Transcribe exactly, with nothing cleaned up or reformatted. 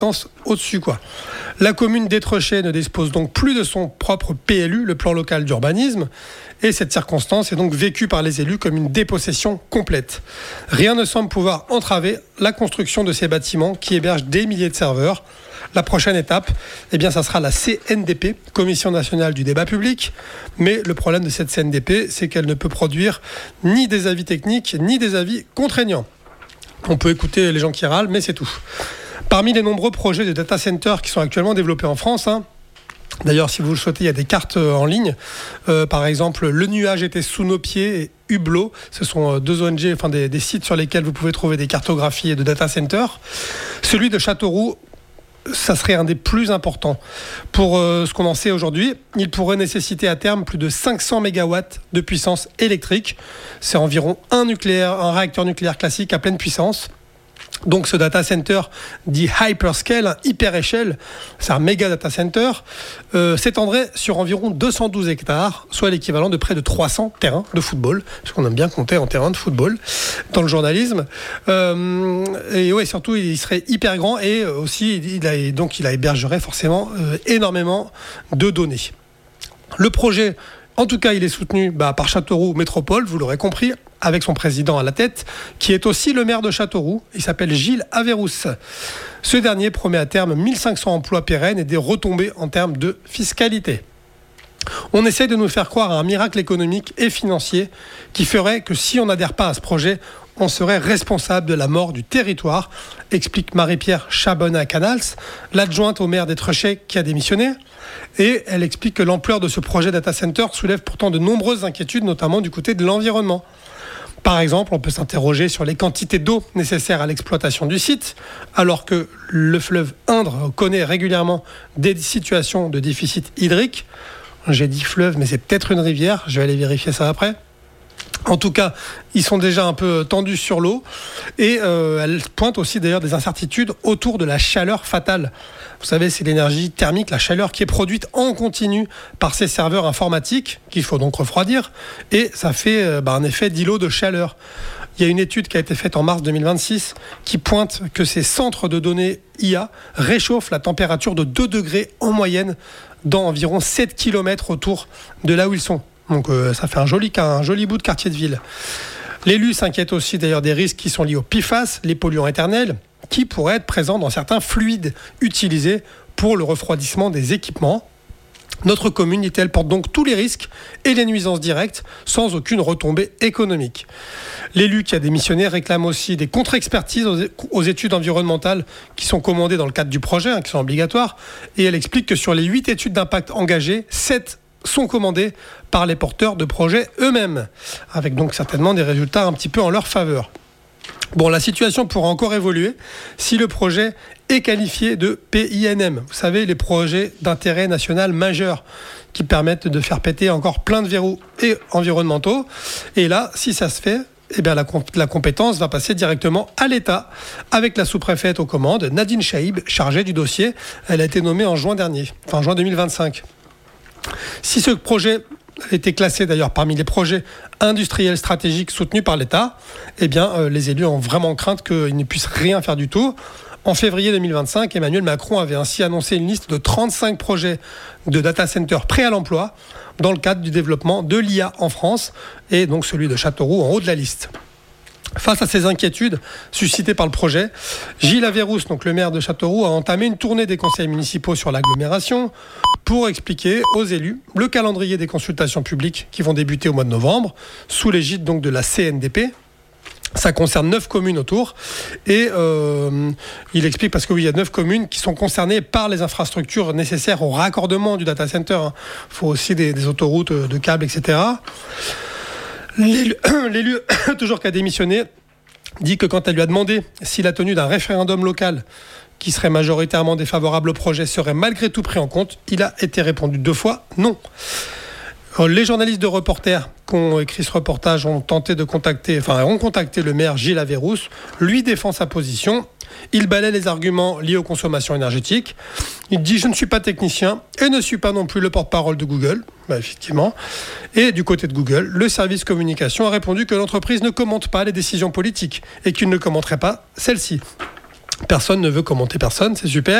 au-dessus, quoi. La commune d'Étrechet ne dispose donc plus de son propre P L U, le plan local d'urbanisme, et cette circonstance est donc vécue par les élus comme une dépossession complète. Rien ne semble pouvoir entraver la construction de ces bâtiments qui hébergent des milliers de serveurs. La prochaine étape, eh bien, ça sera la C N D P, Commission nationale du débat public. Mais le problème de cette C N D P, c'est qu'elle ne peut produire ni des avis techniques, ni des avis contraignants. On peut écouter les gens qui râlent, mais c'est tout. Parmi les nombreux projets de data centers qui sont actuellement développés en France, hein, d'ailleurs, si vous le souhaitez, il y a des cartes en ligne. Euh, par exemple, Le Nuage était sous nos pieds et Hublot. Ce sont deux O N G, enfin des, des sites sur lesquels vous pouvez trouver des cartographies de data centers. Celui de Châteauroux, ça serait un des plus importants. Pour euh, ce qu'on en sait aujourd'hui, il pourrait nécessiter à terme plus de cinq cents mégawatts de puissance électrique. C'est environ un nucléaire, un réacteur nucléaire classique à pleine puissance. Donc ce data center dit hyperscale, un hyper-échelle, c'est un méga data center, euh, s'étendrait sur environ deux cent douze hectares, soit l'équivalent de près de trois cents terrains de football, parce qu'on aime bien compter en terrains de football dans le journalisme. Euh, et ouais, surtout, il serait hyper grand et aussi, il a, donc il a hébergerait forcément euh, énormément de données. Le projet, en tout cas, il est soutenu bah, par Châteauroux Métropole, vous l'aurez compris, avec son président à la tête, qui est aussi le maire de Châteauroux. Il s'appelle Gilles Averrousse. Ce dernier promet à terme mille cinq cents emplois pérennes et des retombées en termes de fiscalité. On essaie de nous faire croire à un miracle économique et financier qui ferait que si on n'adhère pas à ce projet, on serait responsable de la mort du territoire, explique Marie-Pierre Chabonat-Canals, l'adjointe au maire d'Étrechet qui a démissionné. Et elle explique que l'ampleur de ce projet data center soulève pourtant de nombreuses inquiétudes, notamment du côté de l'environnement. Par exemple, on peut s'interroger sur les quantités d'eau nécessaires à l'exploitation du site, alors que le fleuve Indre connaît régulièrement des situations de déficit hydrique. J'ai dit fleuve, mais c'est peut-être une rivière, je vais aller vérifier ça après. En tout cas, ils sont déjà un peu tendus sur l'eau et euh, elle pointe aussi d'ailleurs des incertitudes autour de la chaleur fatale. Vous savez, c'est l'énergie thermique, la chaleur qui est produite en continu par ces serveurs informatiques qu'il faut donc refroidir et ça fait euh, bah, un effet d'îlot de chaleur. Il y a une étude qui a été faite en mars deux mille vingt-six qui pointe que ces centres de données I A réchauffent la température de deux degrés en moyenne dans environ sept kilomètres autour de là où ils sont. Donc euh, ça fait un joli, un joli bout de quartier de ville. L'élu s'inquiète aussi d'ailleurs des risques qui sont liés aux P F A S, les polluants éternels, qui pourraient être présents dans certains fluides utilisés pour le refroidissement des équipements. Notre commune, dit-elle, porte donc tous les risques et les nuisances directes sans aucune retombée économique. L'élu qui a démissionné réclame aussi des contre-expertises aux études environnementales qui sont commandées dans le cadre du projet, hein, qui sont obligatoires. Et elle explique que sur les huit études d'impact engagées, sept sont commandées par les porteurs de projets eux-mêmes, avec donc certainement des résultats un petit peu en leur faveur. Bon, la situation pourra encore évoluer si le projet est qualifié de P I N M. Vous savez, les projets d'intérêt national majeur qui permettent de faire péter encore plein de verrous et environnementaux. Et là, si ça se fait, eh bien, la, comp- la compétence va passer directement à l'État avec la sous-préfète aux commandes, Nadine Chaïb, chargée du dossier. Elle a été nommée en juin dernier, enfin juin deux mille vingt-cinq. Si ce projet a été classé d'ailleurs parmi les projets industriels stratégiques soutenus par l'État, eh bien, euh, les élus ont vraiment crainte qu'ils ne puissent rien faire du tout. En février deux mille vingt-cinq, Emmanuel Macron avait ainsi annoncé une liste de trente-cinq projets de data centers prêts à l'emploi dans le cadre du développement de l'I A en France, et donc celui de Châteauroux en haut de la liste. Face à ces inquiétudes suscitées par le projet, Gilles Averrousse, donc le maire de Châteauroux, a entamé une tournée des conseils municipaux sur l'agglomération pour expliquer aux élus le calendrier des consultations publiques qui vont débuter au mois de novembre, sous l'égide donc de la C N D P. Ça concerne neuf communes autour et euh, il explique parce que oui, il y a neuf communes qui sont concernées par les infrastructures nécessaires au raccordement du data center. Il faut aussi des, des autoroutes de câbles, et cetera. L'élu, l'élu toujours qu'à démissionner, dit que quand elle lui a demandé si la tenue d'un référendum local qui serait majoritairement défavorable au projet serait malgré tout pris en compte, il a été répondu deux fois non. Les journalistes de Reporters qui ont écrit ce reportage ont tenté de contacter, enfin ont contacté le maire Gilles Averrousse. Lui défend sa position. Il balaie les arguments liés aux consommations énergétiques. Il dit « Je ne suis pas technicien et ne suis pas non plus le porte-parole de Google. » Bah, effectivement. Et du côté de Google, le service communication a répondu que l'entreprise ne commente pas les décisions politiques et qu'il ne commenterait pas celles-ci. Personne ne veut commenter personne, c'est super.